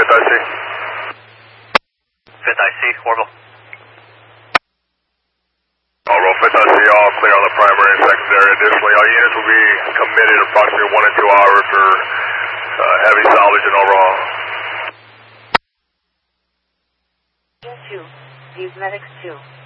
5th IC. 5th IC, Orville. Roll 5th IC, all clear on the primary and secondary. Additionally, all units will be committed approximately 1 and 2 hours for heavy salvage and overhaul. 2, use medics 2.